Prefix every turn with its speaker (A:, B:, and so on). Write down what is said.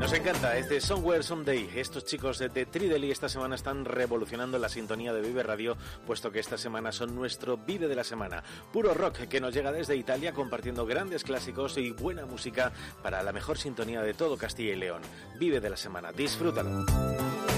A: Nos encanta este Somewhere Someday. Estos chicos de Trideli esta semana están revolucionando la sintonía de Vive Radio, puesto que esta semana son nuestro Vive de la semana. Puro rock que nos llega desde Italia, compartiendo grandes clásicos y buena música para la mejor sintonía de todo Castilla y León. Vive de la semana, disfrútalo.